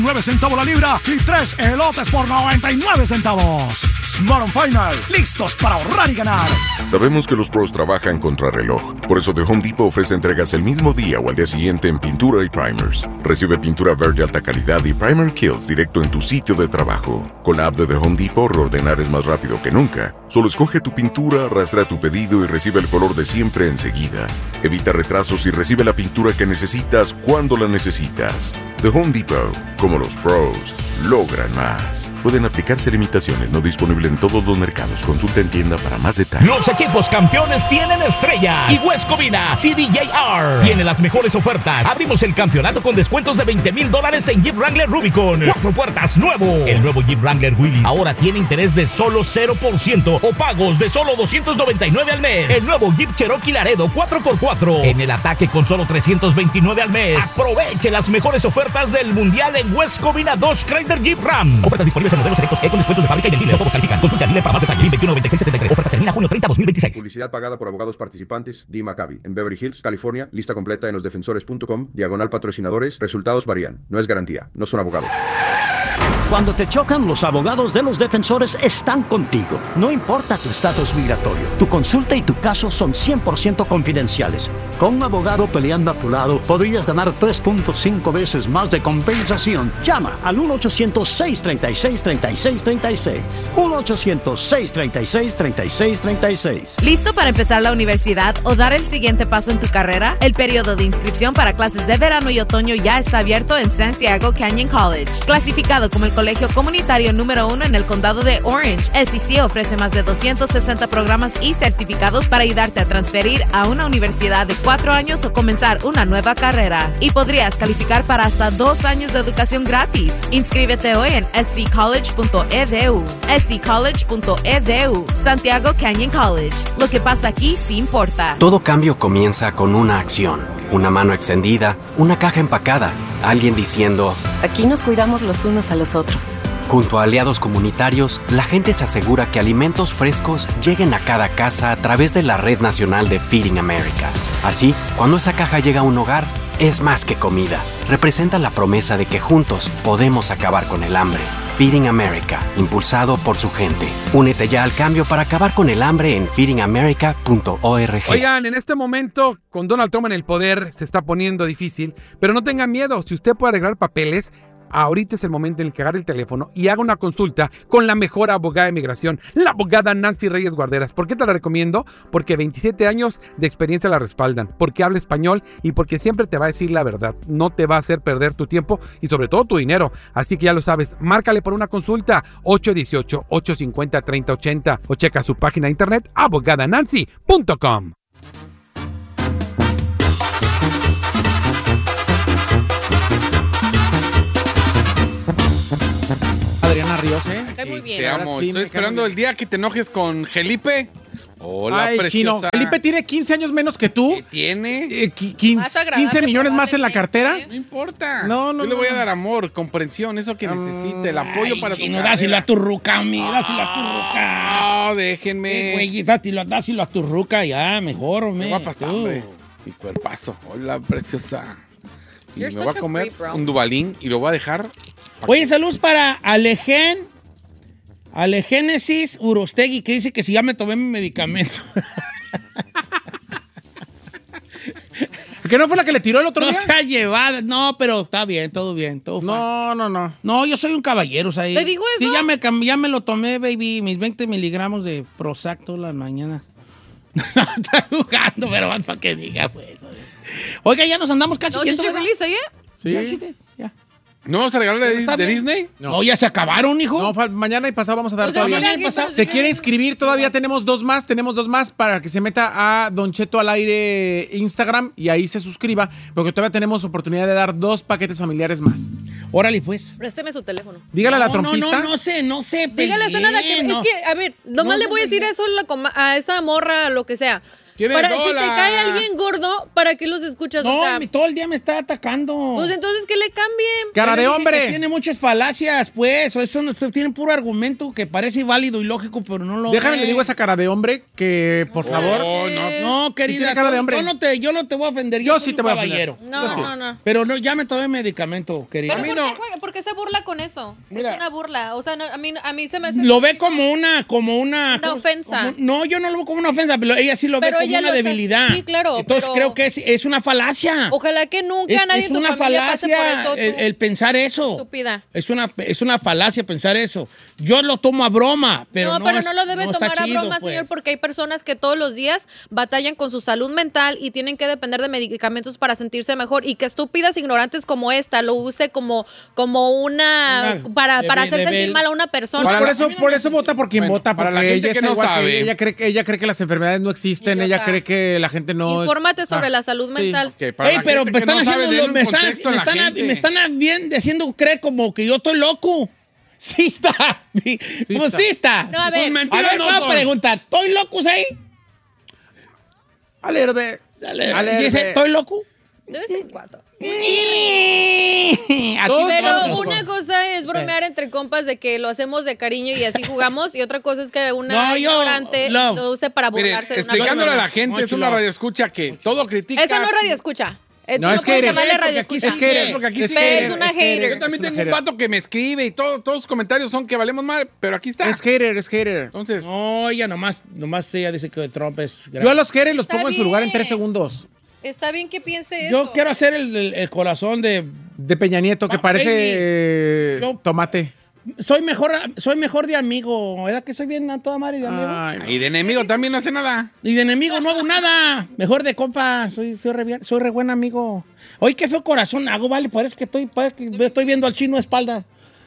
9 centavos la libra y 3 elotes por 99 centavos. Smart & Final, listos para ahorrar y ganar. Sabemos que los pros trabajan contra reloj. Por eso The Home Depot ofrece entregas el mismo día o al día siguiente en pintura y primers. Recibe pintura verde alta calidad y primer kills directo en tu sitio de trabajo. Con la app de The Home Depot, reordenar es más rápido que nunca. Solo escoge tu pintura, arrastra tu pedido y recibe el color de siempre enseguida. Evita retrasos y recibe la pintura que necesitas cuando la necesitas. The Home Depot, como los pros, logran más. Pueden aplicarse limitaciones, no disponible en todos los mercados. Consulta en tienda para más detalles. Los equipos campeones tienen estrellas. Y West Covina CDJR tiene las mejores ofertas. Abrimos el campeonato con descuentos de $20,000 en Jeep Wrangler Rubicon. 4 puertas nuevo. El nuevo Jeep Wrangler Willys ahora tiene interés de solo 0% o pagos de solo $229 al mes. El nuevo Jeep Cherokee Laredo 4x4 en el ataque con solo $329 al mes. Aproveche las mejores ofertas del mundial en West Covina Dodge Chrysler Jeep Ram. Ofertas disponibles en modelos selectos con descuentos de fábrica y del dealer. Todos califican. Consulta al dealer para más detalles. 219673. Oferta termina junio 30, 2026. Publicidad pagada por abogados participantes. Dee Maccabi. En Beverly Hills, California. Lista completa en losdefensores.com. /patrocinadores. Resultados varían. No es garantía. No son abogados. Cuando te chocan, los abogados de Los Defensores están contigo. No importa tu estatus migratorio, tu consulta y tu caso son 100% confidenciales. Con un abogado peleando a tu lado, podrías ganar 3.5 veces más de compensación. Llama al 1-800-636-3636. 1-800-636-3636. ¿Listo para empezar la universidad o dar el siguiente paso en tu carrera? El periodo de inscripción para clases de verano y otoño ya está abierto en Santiago Canyon College. Clasificado como el colegio comunitario número 1 en el condado de Orange, SEC ofrece más de 260 programas y certificados para ayudarte a transferir a una universidad de 4 años o comenzar una nueva carrera. Y podrías calificar para hasta 2 años de educación gratis. Inscríbete hoy en sccollege.edu. sccollege.edu. Santiago Canyon College. Lo que pasa aquí sí importa. Todo cambio comienza con una acción. Una mano extendida, una caja empacada, alguien diciendo: aquí nos cuidamos los unos a los otros. Junto a aliados comunitarios, la gente se asegura que alimentos frescos lleguen a cada casa a través de la Red Nacional de Feeding America. Así, cuando esa caja llega a un hogar, es más que comida. Representa la promesa de que juntos podemos acabar con el hambre. Feeding America, impulsado por su gente. Únete ya al cambio para acabar con el hambre en feedingamerica.org. Oigan, en este momento, con Donald Trump en el poder, se está poniendo difícil, pero no tengan miedo. Si usted puede arreglar papeles, ahorita es el momento en el que agarre el teléfono y haga una consulta con la mejor abogada de migración, la abogada Nancy Reyes Guarderas. ¿Por qué te la recomiendo? Porque 27 años de experiencia la respaldan, porque habla español y porque siempre te va a decir la verdad. No te va a hacer perder tu tiempo y sobre todo tu dinero. Así que ya lo sabes, márcale por una consulta 818-850-3080 o checa su página de internet abogadanancy.com. Adriana Ríos, Está muy bien. Te amo. Sí, Estoy esperando el día que te enojes con Felipe. Hola, Ay, preciosa. Chino. Felipe tiene 15 años menos que tú. ¿Qué tiene? 15 millones más en la cartera. No importa. No, Yo le voy a dar amor, comprensión, eso que necesite, el apoyo para su Chino, carrera. dáselo a tu ruca, mira, dáselo a tu ruca. No, déjenme. Güey, dáselo a tu ruca ya, mejor, Qué hombre. guapa está, hombre. Mi cuerpazo. Hola, preciosa. Y me voy a comer un dubalín y lo voy a dejar. Oye, saludos para Alegénesis Urostegui, que dice que si ya me tomé mi medicamento. ¿Que no fue la que le tiró el otro No día? se ha llevado. No, pero está bien, todo bien. Todo No. No, yo soy un caballero, o sea, ¿Le digo eso? Sí, ya me lo tomé, baby. Mis 20 miligramos de Prozac toda la mañana. No, está jugando, pero más para que diga, pues. Oiga, ya nos andamos casi yendo, ¿verdad? Sí. Ya. ¿No vamos a regalar de Disney? No, ya se acabaron, hijo. No, mañana y pasado vamos a dar Pues todavía. mañana y pasado. ¿Se quiere inscribir? Todavía tenemos dos más para que se meta a Don Cheto al aire Instagram y ahí se suscriba, porque todavía tenemos oportunidad de dar 2 paquetes familiares más. Órale, pues. Présteme su teléfono. Dígale a la trompista. No sé. Dígale a nada que... no. Es que, a ver, nomás No le voy a decir eso a esa morra, lo que sea. Para, si te cae alguien gordo, ¿para qué los escuchas? No, o sea, todo el día me está atacando. Pues entonces que le cambien. Cara de hombre. Tiene muchas falacias, pues. Eso no, tiene puro argumento que parece válido y lógico, pero no lo Déjame es. le digo esa cara de hombre que, por favor. No, querida. Sí, cara de hombre. Yo no te voy a ofender. Yo sí te voy a ofender. Caballero. No. Pero no, ya me tomé medicamento, querida. Pero ¿por qué se burla con eso? Mira. Es una burla. O sea, a mí se me hace... Lo ve como una ofensa. No, yo no lo veo como una ofensa, pero ella sí lo ve como una debilidad. Sí, claro. Entonces creo que es una falacia. Ojalá que nunca nadie en tu familia pase por eso. El pensar eso. Estúpida. Es una falacia pensar eso. Yo lo tomo a broma, pero no lo debe tomar a broma, pues. señor, porque hay personas que todos los días batallan con su salud mental y tienen que depender de medicamentos para sentirse mejor, y que estúpidas ignorantes como esta lo use como una para hacer sentir mal a una persona. Por eso vota por quien vota, porque para la gente ella que está no igual sabe. que ella cree que las enfermedades no existen, Idiota. ella cree que la gente no. Infórmate sobre la salud mental. Okay, Pero me están haciendo me están bien diciendo cree como que yo estoy loco. Sí está. Pues sí está. No, a ver. Pues mentira, no voy a preguntar. ¿Estoy loco ahí? Alerbe. Dice, ¿estoy loco? De vez en cuando. Pero una cosa es bromear entre compas de que lo hacemos de cariño y así jugamos, y otra cosa es que una ignorante lo use para burlarse de una persona. Explicándole a la gente, es una radioescucha que todo critica. Esa no es radioescucha. No, es que porque aquí sí es una hater. Yo también tengo un vato que me escribe y todos sus comentarios son que valemos mal, pero aquí está. Es hater. Entonces, no, ella nomás ella dice que Trump es grande. Yo a los haters los pongo en su lugar en 3 segundos. Está bien que piense eso. Yo quiero hacer el corazón de Peña Nieto, que parece tomate. Soy mejor de amigo, ¿verdad que soy bien a toda madre de amigo? Ay, no. Y de enemigo también no hace nada. Y de enemigo no hago nada. Mejor de compa, soy re buen amigo. Oye, qué feo corazón hago, vale, parece que estoy viendo al chino de espalda.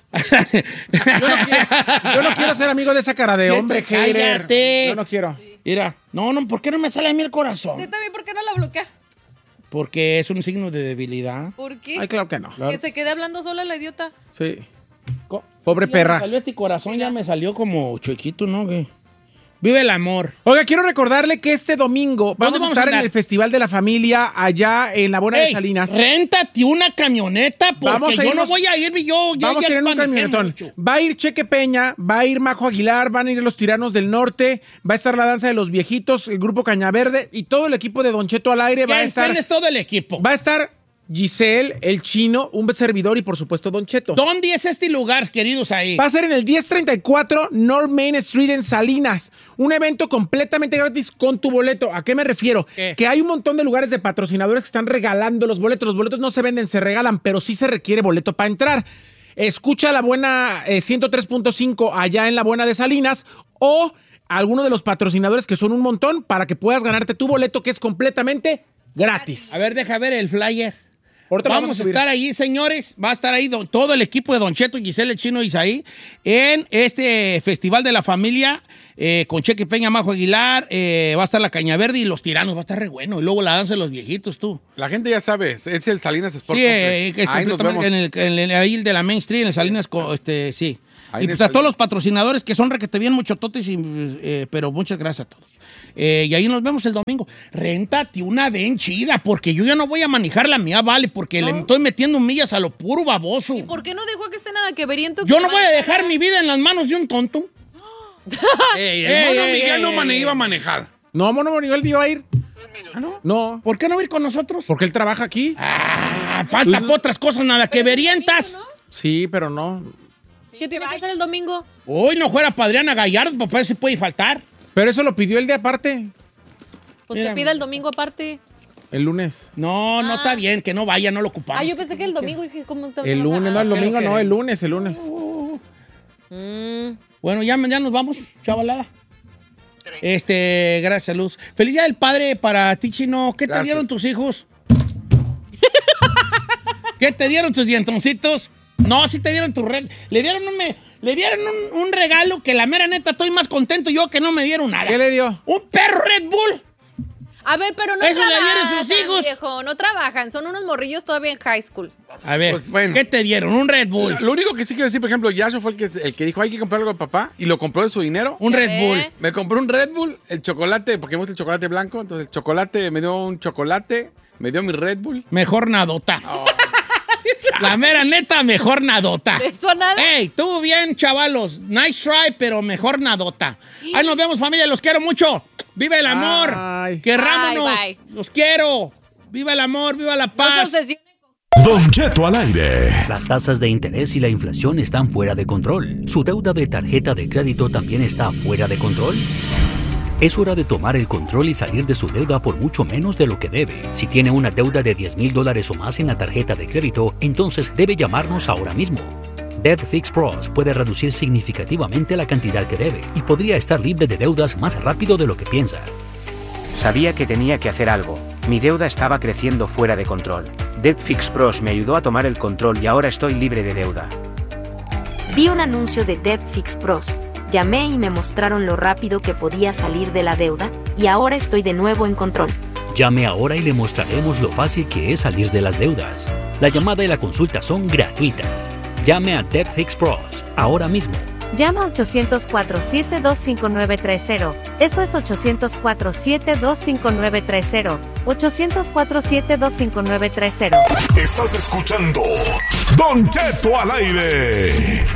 Yo no quiero ser amigo de esa cara de hombre, hater. Cállate. Yo no quiero. Mira, no, ¿por qué no me sale a mí el corazón? ¿Usted también por qué no la bloquea? Porque es un signo de debilidad. ¿Por qué? Ay, claro que no. Que se quede hablando sola la idiota. Sí. Pobre perra. Me salió este corazón, ya me salió como chiquito, ¿no? Vive el amor. Oiga, quiero recordarle que este domingo vamos a estar en el Festival de la Familia allá en la Bona de Salinas. Réntate una camioneta porque yo no voy a ir. Vamos a ir en un camionetón. Mucho. Va a ir Cheque Peña, va a ir Majo Aguilar, van a ir los Tiranos del Norte, va a estar la Danza de los Viejitos, el Grupo Cañaverde y todo el equipo de Don Cheto al aire. Va a estar. ¿Quién es todo el equipo? Va a estar Giselle, el Chino, un servidor y por supuesto Don Cheto. ¿Dónde es este lugar, queridos ahí? Va a ser en el 1034 North Main Street en Salinas. Un evento completamente gratis con tu boleto. ¿A qué me refiero? ¿Qué? Que hay un montón de lugares de patrocinadores que están regalando los boletos. Los boletos no se venden, se regalan, pero sí se requiere boleto para entrar. Escucha la Buena 103.5 allá en la Buena de Salinas o alguno de los patrocinadores que son un montón para que puedas ganarte tu boleto que es completamente gratis. A ver, deja ver el flyer. Vamos a estar ahí, señores. Va a estar ahí todo el equipo de Don Cheto, Giselle, el Chino, Isaí, en este Festival de la Familia, con Cheque Peña, Majo Aguilar, va a estar la Cañaverde y los Tiranos, va a estar re bueno. Y luego la danza de los viejitos, tú. La gente ya sabe, es el Salinas Sport Complex. Ahí nos vemos. Ahí de la Main Street, en el Salinas, sí. Y pues a todos los patrocinadores que son requete bien muchototes, pero muchas gracias a todos. Y ahí nos vemos el domingo. Réntate una ven chida, porque yo ya no voy a manejar la mía, vale, porque le estoy metiendo millas a lo puro baboso. ¿Y por qué no dejó que esté nada que veriento? Yo no voy a dejar mi vida en las manos de un tonto. El mono Miguel no iba a manejar. No, mono Miguel iba a ir. ¿Ah, no? No. ¿Por qué no ir con nosotros? Porque él trabaja aquí. Falta por otras cosas, nada que verientas. ¿No? Sí, pero no. ¿Qué tiene que hacer el domingo? Hoy no fuera para Adriana Gallardo, papá, se puede faltar. Pero eso lo pidió el de aparte. Pues que pida el domingo aparte. El lunes. No, está bien, que no vaya, no lo ocupamos. Yo pensé que el domingo. Dije, ¿cómo el lunes, no, el domingo no, el lunes. Bueno, ya nos vamos, chavalada. Gracias, Luz. Feliz Día del Padre para ti, Chino. ¿Qué te dieron tus hijos? ¿Qué te dieron tus dientoncitos? No, sí te dieron tu regalo. Le dieron un regalo que la mera neta estoy más contento yo que no me dieron nada. ¿Qué le dio? Un perro Red Bull. A ver, pero no Eso le trabajan, dieron sus hijos. viejo, no trabajan, son unos morrillos todavía en high school. A ver, Pues, bueno. ¿qué te dieron? Un Red Bull. Lo único que sí quiero decir, por ejemplo, Yasho fue el que dijo hay que comprar algo a papá y lo compró de su dinero. Un Red Bull. Me compró un Red Bull, el chocolate, porque me gusta el chocolate blanco, entonces el chocolate me dio un chocolate, me dio mi Red Bull. Mejor nadota. Oh. La mera neta, mejor nadota. ¿Eso nada? Ey, tú bien, chavalos. Nice try, pero mejor nadota. Ahí nos vemos, familia. Los quiero mucho. ¡Viva el amor! Ay. ¡Querrámonos! Bye, bye. ¡Los quiero! ¡Viva el amor! ¡Viva la No se paz! obsesionen. Don Cheto al aire. Las tasas de interés y la inflación están fuera de control. ¿Su deuda de tarjeta de crédito también está fuera de control? Es hora de tomar el control y salir de su deuda por mucho menos de lo que debe. Si tiene una deuda de $10,000 o más en la tarjeta de crédito, entonces debe llamarnos ahora mismo. Debt Fix Pros puede reducir significativamente la cantidad que debe y podría estar libre de deudas más rápido de lo que piensa. Sabía que tenía que hacer algo. Mi deuda estaba creciendo fuera de control. Debt Fix Pros me ayudó a tomar el control y ahora estoy libre de deuda. Vi un anuncio de Debt Fix Pros. Llamé y me mostraron lo rápido que podía salir de la deuda, y ahora estoy de nuevo en control. Llame ahora y le mostraremos lo fácil que es salir de las deudas. La llamada y la consulta son gratuitas. Llame a Debt Fix Pros ahora mismo. Llama 800-472-5930. Eso es 800-472-5930. 800-472-5930. Estás escuchando Don Cheto al aire.